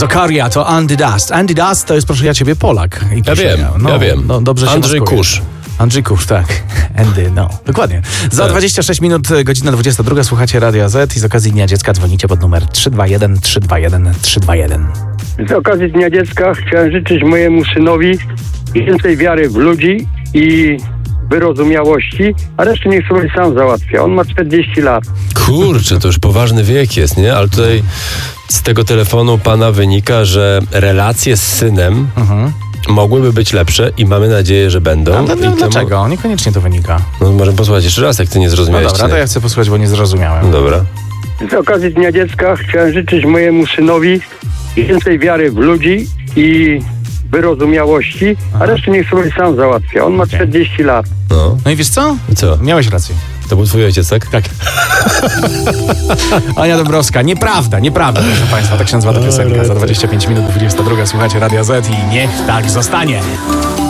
Zokaria to Andy Dust. Andy Dust to jest, proszę ja ciebie, Polak. I Ja wiem. No, dobrze się Andrzej maskuje. Kusz. Andrzej Kusz, tak. Andy, no. Dokładnie. Za 26 minut, godzina 22, słuchacie Radia Z i z okazji Dnia Dziecka dzwonicie pod numer 321 321 321. Z okazji Dnia Dziecka chciałem życzyć mojemu synowi więcej wiary w ludzi i wyrozumiałości, a resztę niech sobie sam załatwia. On ma 40 lat. Kurczę, to już poważny wiek jest, nie? Ale tutaj z tego telefonu pana wynika, że relacje z synem mogłyby być lepsze i mamy nadzieję, że będą. A dlaczego? Niekoniecznie to wynika. No możemy posłuchać jeszcze raz, jak ty nie No zrozumiałeś. dobra, to ja chcę posłuchać, bo nie zrozumiałem. Dobra. Z okazji Dnia Dziecka chciałem życzyć mojemu synowi więcej wiary w ludzi i wyrozumiałości, a resztę niech sobie sam załatwia. On ma 40 lat. No i wiesz co? Co? Miałeś rację. To był twój ojciec, tak? Tak. Ania Dąbrowska. Nieprawda, proszę państwa. Tak się nazywa ta piosenka. Za 25 minut 22 słuchacie Radia Z i niech tak zostanie.